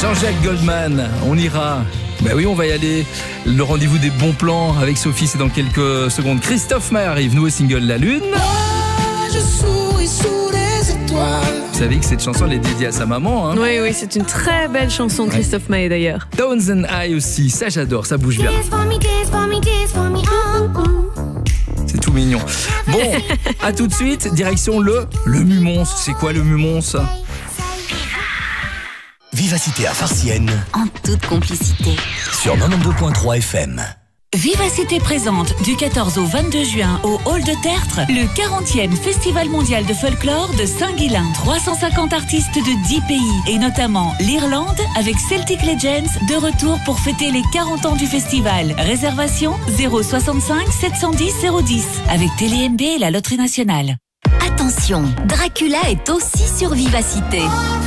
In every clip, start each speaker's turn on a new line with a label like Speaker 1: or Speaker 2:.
Speaker 1: Jean-Jacques Goldman, on ira. Ben oui, on va y aller. Le rendez-vous des bons plans avec Sophie, c'est dans quelques secondes. Christophe Maé arrive, nouveau single La Lune.
Speaker 2: Je souris sous les étoiles.
Speaker 1: Vous savez que cette chanson elle est dédiée à sa maman. Hein.
Speaker 3: Oui, c'est une très belle chanson de Christophe Maé d'ailleurs.
Speaker 1: Tones and I aussi, ça j'adore, ça bouge bien. C'est tout mignon. Bon, à tout de suite, direction le Mumons. C'est quoi le Mumons ?
Speaker 4: Vivacité à Farciennes,
Speaker 5: En toute complicité.
Speaker 4: sur 92.3 FM.
Speaker 5: Vivacité présente du 14 au 22 juin au Hall de Tertre le 40e Festival mondial de folklore de Saint-Guilain. 350 artistes de 10 pays et notamment l'Irlande avec Celtic Legends de retour pour fêter les 40 ans du festival. Réservation 065 710 010 avec TéléMB et la Loterie Nationale. Attention, Dracula est aussi sur Vivacité.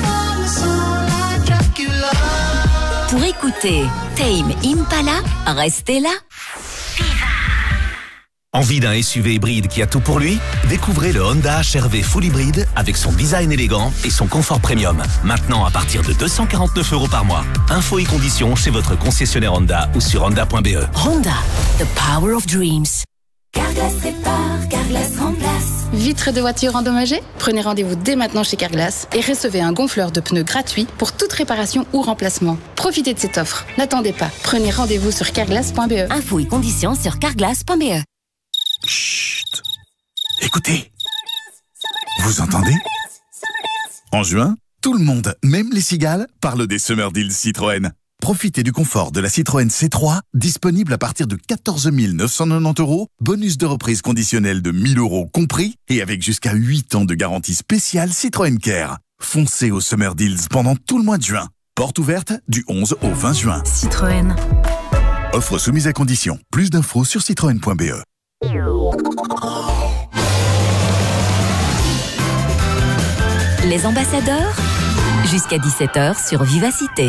Speaker 5: Pour écouter Tame Impala, restez là.
Speaker 4: Envie d'un SUV hybride qui a tout pour lui ? Découvrez le Honda HR-V Full Hybride avec son design élégant et son confort premium. Maintenant à partir de 249 € par mois. Infos et conditions chez votre concessionnaire Honda ou sur honda.be.
Speaker 5: Honda, the power of dreams. Carglass répare, Carglass remplace.
Speaker 6: Vitres de voitures endommagées ? Prenez rendez-vous dès maintenant chez Carglass et recevez un gonfleur de pneus gratuit pour toute réparation ou remplacement. Profitez de cette offre. N'attendez pas. Prenez rendez-vous sur carglass.be.
Speaker 5: Infos et conditions sur carglass.be.
Speaker 7: Chut. Écoutez. Vous entendez ? En juin, tout le monde, même les cigales, parle des Summer Deals Citroën. Profitez du confort de la Citroën C3, disponible à partir de 14 990 €, bonus de reprise conditionnel de 1 000 € compris, et avec jusqu'à 8 ans de garantie spéciale Citroën Care. Foncez au Summer Deals pendant tout le mois de juin. Porte ouverte du 11 au 20 juin.
Speaker 5: Citroën.
Speaker 7: Offre soumise à condition. Plus d'infos sur citroën.be.
Speaker 5: Les ambassadeurs, jusqu'à 17h sur Vivacité.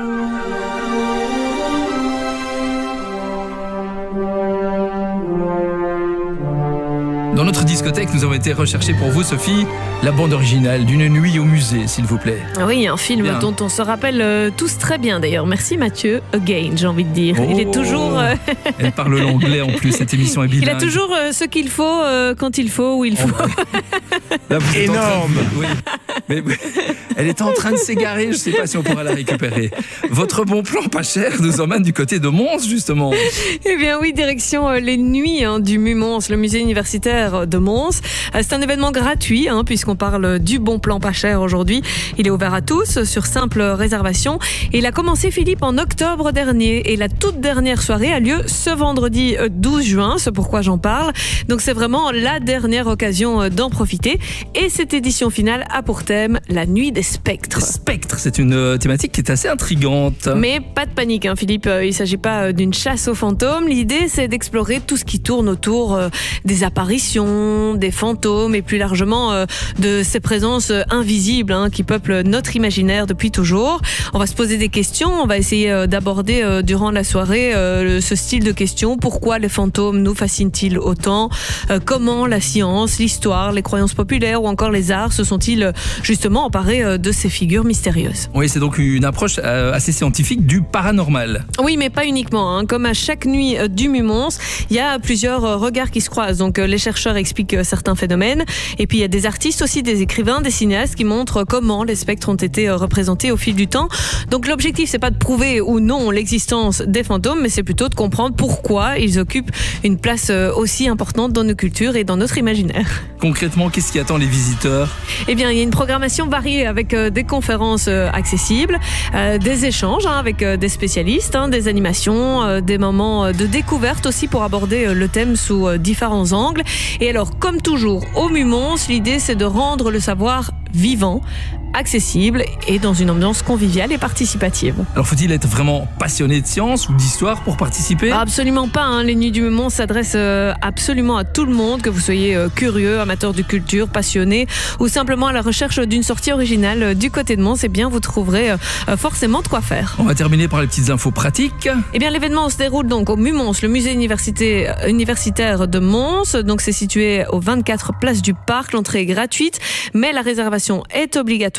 Speaker 1: Dans notre discothèque, nous avons été rechercher pour vous, Sophie, la bande originale d'une nuit au musée, s'il vous plaît.
Speaker 3: Oui, un film
Speaker 1: Bien.
Speaker 3: dont on se rappelle tous très bien d'ailleurs. Merci Mathieu, again, j'ai envie de dire. Il est toujours...
Speaker 1: Elle parle l'anglais en plus, cette émission est bilingue.
Speaker 3: Il a toujours ce qu'il faut, quand il faut, où il faut.
Speaker 1: Là, vous êtes
Speaker 7: Énorme.
Speaker 1: Oui. Mais elle était en train de s'égarer, je ne sais pas si on pourra la récupérer. Votre bon plan pas cher nous emmène du côté de Mons, justement.
Speaker 3: Eh bien oui, direction les nuits du Mumons, le musée universitaire de Mons. C'est un événement gratuit, puisqu'on parle du bon plan pas cher aujourd'hui. Il est ouvert à tous, sur simple réservation. Et il a commencé, Philippe, en octobre dernier. Et la toute dernière soirée a lieu ce vendredi 12 juin, c'est pourquoi j'en parle. Donc c'est vraiment la dernière occasion d'en profiter. Et cette édition finale a pour thème la nuit des spectres.
Speaker 1: Spectre, c'est une thématique qui est assez intrigante.
Speaker 3: Mais pas de panique, Philippe, il ne s'agit pas d'une chasse aux fantômes. L'idée, c'est d'explorer tout ce qui tourne autour des apparitions, des fantômes et plus largement de ces présences invisibles qui peuplent notre imaginaire depuis toujours. On va se poser des questions, on va essayer d'aborder durant la soirée ce style de questions. Pourquoi les fantômes nous fascinent-ils autant ? Comment la science, l'histoire, les croyances populaires ou encore les arts se sont-ils justement emparés de ces figures mystérieuses ?
Speaker 1: Oui, c'est donc une approche assez scientifique du paranormal.
Speaker 3: Oui, mais pas uniquement. Comme à chaque nuit du Mumons, il y a plusieurs regards qui se croisent. Donc les chercheurs expliquent certains phénomènes. Et puis il y a des artistes aussi, des écrivains, des cinéastes qui montrent comment les spectres ont été représentés au fil du temps. Donc l'objectif, c'est pas de prouver ou non l'existence des fantômes, mais c'est plutôt de comprendre pourquoi ils occupent une place aussi importante dans nos cultures et dans notre imaginaire.
Speaker 1: Concrètement, qu'est-ce qui attend les visiteurs ?
Speaker 3: Eh bien, il y a une programmation variée avec des conférences accessibles, des échanges avec des spécialistes, des animations, des moments de découverte aussi pour aborder le thème sous différents angles. Et alors, comme toujours, au Mumons, l'idée c'est de rendre le savoir vivant, accessible et dans une ambiance conviviale et participative.
Speaker 1: Alors faut-il être vraiment passionné de science ou d'histoire pour participer ?
Speaker 3: Absolument pas, les nuits du Mumons s'adressent absolument à tout le monde, que vous soyez curieux, amateur de culture, passionné ou simplement à la recherche d'une sortie originale du côté de Mons, eh bien vous trouverez forcément de quoi faire.
Speaker 1: On va terminer par les petites infos pratiques.
Speaker 3: Eh bien l'événement se déroule donc au Mumons, le musée universitaire de Mons, donc c'est situé au 24 place du Parc, l'entrée est gratuite, mais la réservation est obligatoire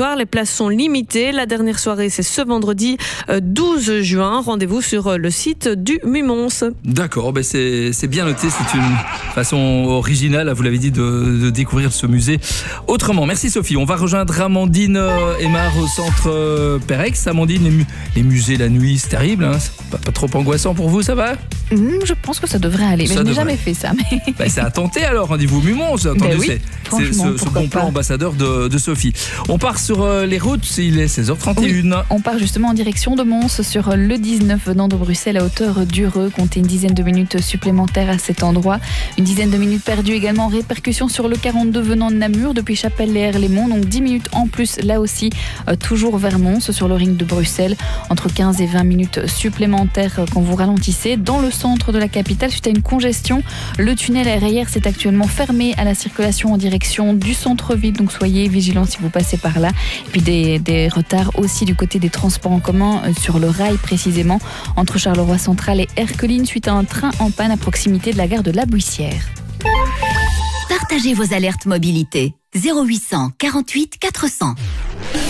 Speaker 3: soir. Les places sont limitées. La dernière soirée, c'est ce vendredi 12 juin. Rendez-vous sur le site du Mumons.
Speaker 1: D'accord, c'est bien noté. C'est une façon originale, vous l'avez dit, de découvrir ce musée autrement. Merci Sophie. On va rejoindre Amandine Aymar au centre Pérex. Amandine, les musées la nuit, c'est terrible. Hein, c'est pas trop angoissant pour vous, ça va?
Speaker 8: Je pense que ça devrait aller. Mais je n'ai jamais fait ça. Mais...
Speaker 1: c'est à tenter alors. Rendez-vous au Mumons. Attendez,
Speaker 8: oui,
Speaker 1: c'est ce bon plan ambassadeur de Sophie. On part sur les routes. Il est 16h31.
Speaker 8: Oui, on part justement en direction de Mons sur le 19 venant de Bruxelles à hauteur d'Ureux. Comptez une dizaine de minutes supplémentaires à cet endroit. Une dizaine de minutes perdues également en répercussion sur le 42 venant de Namur depuis Chapelle-les-Herlémont. Donc 10 minutes en plus là aussi, toujours vers Mons sur le ring de Bruxelles. Entre 15 et 20 minutes supplémentaires quand vous ralentissez. Dans le centre de la capitale, suite à une congestion, le tunnel RER s'est actuellement fermé à la circulation en direction du centre-ville. Donc soyez vigilants si vous passez par là. Et puis des retards aussi du côté des transports en commun sur le rail précisément entre Charleroi Central et Erqueline suite à un train en panne à proximité de la gare de La Buissière.
Speaker 9: Partagez vos alertes mobilité 0800 48 400.